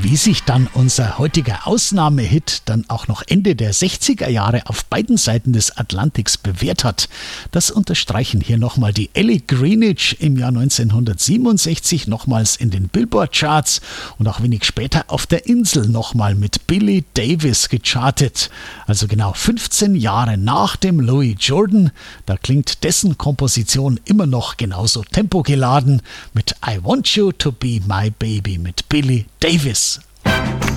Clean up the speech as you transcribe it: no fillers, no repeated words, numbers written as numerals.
Wie sich dann unser heutiger Ausnahmehit dann auch noch Ende der 60er Jahre auf beiden Seiten des Atlantiks bewährt hat, das unterstreichen hier nochmal die Ellie Greenwich im Jahr 1967 nochmals in den Billboard-Charts und auch wenig später auf der Insel nochmal mit Billy Davis gechartet. Also genau 15 Jahre nach dem Louis Jordan, da klingt dessen Komposition immer noch genauso tempogeladen mit I Want You to Be My Baby mit Billy Davis.